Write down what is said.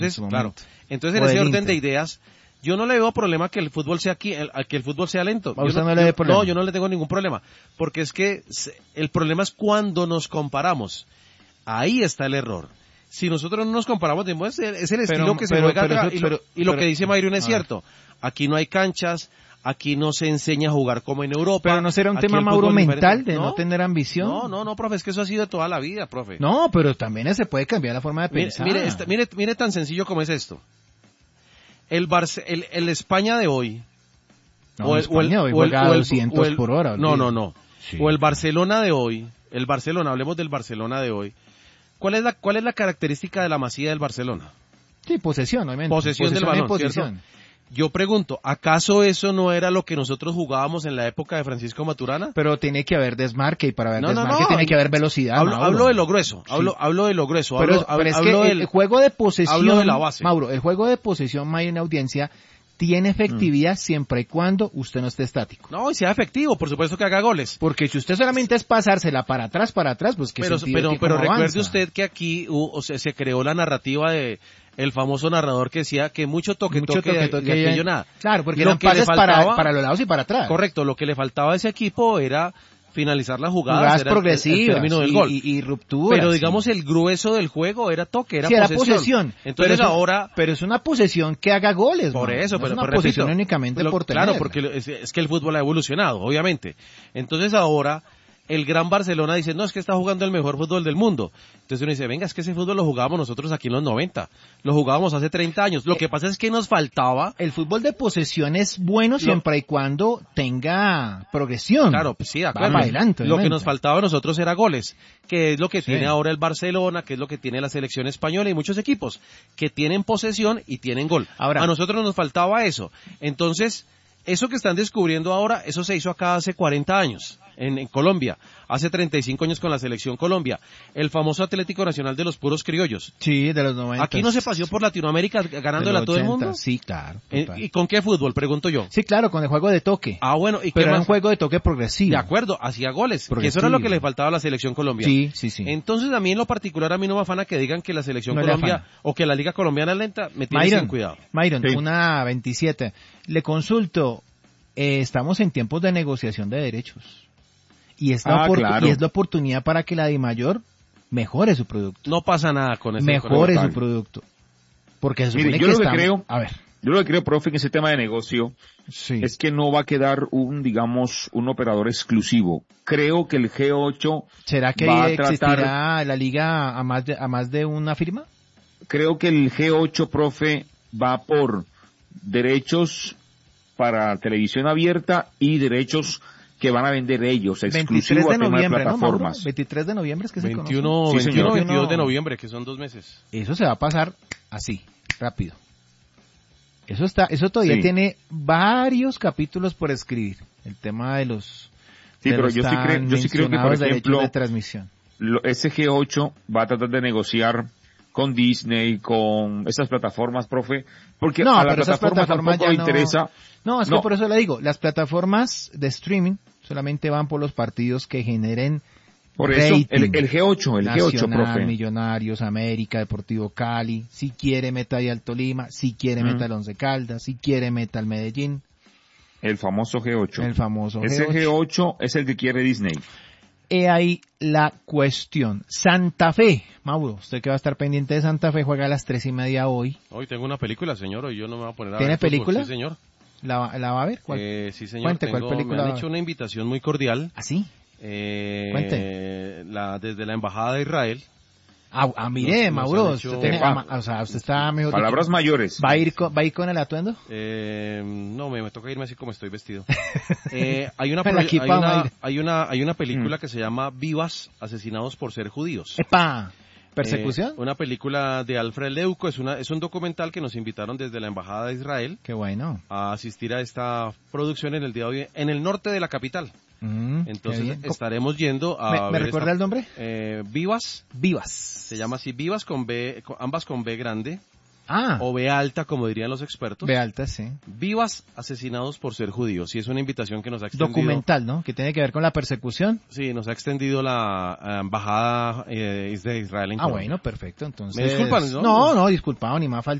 Entonces, claro, entonces en ese orden de ideas, yo no le veo problema que el fútbol sea que el fútbol sea lento. No, yo no le tengo ningún problema, porque es que el problema es cuando nos comparamos. Ahí está el error. Si nosotros no nos comparamos, es el estilo que se juega acá, y lo que dice Mayron es cierto. Aquí no hay canchas, aquí no se enseña a jugar como en Europa. Pero no será un tema, Mauro, mental de no tener ambición. No, profe, es que eso ha sido de toda la vida, profe. No, pero también se puede cambiar la forma de pensar. Mire tan sencillo como es esto. El España de hoy. No, España hoy juega a 200 por hora. No. Sí. O el Barcelona de hoy. Hablemos del Barcelona de hoy. ¿Cuál es la característica de la Masía del Barcelona? Sí, posesión, obviamente. Posesión del balón, ¿cierto? Yo pregunto, ¿acaso eso no era lo que nosotros jugábamos en la época de Francisco Maturana? Pero tiene que haber desmarque, y para haber desmarque tiene que haber velocidad. Hablo de lo grueso, hablo de lo grueso. Pero es que el juego de posesión, hablo de la base. Mauro, el juego de posesión, en audiencia, tiene efectividad siempre y cuando usted no esté estático. No, y sea efectivo, por supuesto que haga goles. Porque si usted solamente es pasársela para atrás, pues que pero recuerde usted que aquí se creó la narrativa de el famoso narrador que decía que mucho toque y aquello nada. Claro, porque eran pases para los lados y para atrás. Correcto, lo que le faltaba a ese equipo era finalizar las jugadas progresivas, el término del gol. Y rupturas. Pero digamos el grueso del juego era toque, era posesión. Entonces pero es una posesión que haga goles. Por eso, no es una posesión únicamente por tener. Claro, porque es que el fútbol ha evolucionado, obviamente. Entonces ahora el gran Barcelona dice, no, es que está jugando el mejor fútbol del mundo. Entonces uno dice, venga, es que ese fútbol lo jugábamos nosotros aquí en los 90. Lo jugábamos hace 30 años. Lo que pasa es que nos faltaba... El fútbol de posesión es bueno siempre y cuando tenga progresión. Claro, pues sí, de acuerdo. Va adelante. Lo que nos faltaba a nosotros era goles, que es lo que tiene ahora el Barcelona, que es lo que tiene la selección española y muchos equipos, que tienen posesión y tienen gol. Ahora, a nosotros nos faltaba eso. Entonces, eso que están descubriendo ahora, eso se hizo acá hace 40 años. En Colombia, hace 35 años con la selección Colombia, el famoso Atlético Nacional de los puros criollos. Sí, de los 90. ¿Aquí no se paseó por Latinoamérica ganándole a todo el mundo? Sí, claro. ¿Y con qué fútbol? Pregunto yo. Sí, claro, con el juego de toque. Ah, bueno. Pero era un juego de toque progresivo. De acuerdo, hacía goles. Que eso era lo que le faltaba a la selección Colombia. Sí. Entonces, a mí en lo particular, a mí no me afana que digan que la selección Colombia o que la Liga Colombiana es lenta, me tiene sin cuidado. Mayron, una 27. Le consulto, estamos en tiempos de negociación de derechos. Y es la oportunidad para que la DIMAYOR mejore su producto. No pasa nada con eso. Mejore su producto. Porque se supone yo lo que creo, profe, en ese tema de negocio, es que no va a quedar un operador exclusivo. Creo que el G8 ¿será que existirá la liga a más de una firma? Creo que el G8, profe, va por derechos para televisión abierta y derechos que van a vender ellos, exclusivo a tema de plataformas. ¿No, 23 de noviembre es que 21, se conoce? 21, 22 de noviembre, que son 2 meses. Eso se va a pasar así, rápido. Eso todavía tiene varios capítulos por escribir. El tema de los pero yo sí creo que, por ejemplo, de transmisión. Ese G8 va a tratar de negociar con Disney, con esas plataformas, profe, porque a la plataforma tampoco le interesa. No, es que por eso le digo, las plataformas de streaming solamente van por los partidos que generen por eso el G8, profe. Millonarios, América, Deportivo Cali, si quiere meta ahí al Tolima, si quiere meta al Once Caldas, si quiere meta al Medellín. El famoso G8. Ese G8 es el que quiere Disney. He ahí la cuestión. Santa Fe, Mauro, usted que va a estar pendiente de Santa Fe, juega a las 3:30 hoy. Hoy tengo una película, señor, hoy yo no me voy a poner a ¿Tiene ver película? Sí, señor. ¿La va a ver? ¿Cuál? Sí, señor. Cuente, ¿cuál película? Me han hecho una invitación muy cordial. ¿Ah, sí? Cuente. Desde la Embajada de Israel. Mire, Mauro, usted está mejor. Palabras mayores. ¿Va a ir con el atuendo? No, me toca irme así como estoy vestido. Hay una película que se llama Vivas, asesinados por ser judíos. ¡Epa! ¿Persecución? Una película de Alfred Leuco, es un documental que nos invitaron desde la Embajada de Israel. ¡Qué bueno! A asistir a esta producción en el día de hoy, en el norte de la capital. Entonces estaremos yendo a ¿Me recuerda el nombre? Vivas. Se llama así, Vivas con B, ambas con B grande. O B alta, como dirían los expertos. B alta, sí. Vivas, asesinados por ser judíos. Y es una invitación que nos ha extendido. Documental, ¿no? Que tiene que ver con la persecución. Sí, nos ha extendido la embajada de Israel en Colombia. Bueno, perfecto. Entonces. ¿Me disculpan? No, disculpado, ni más falta.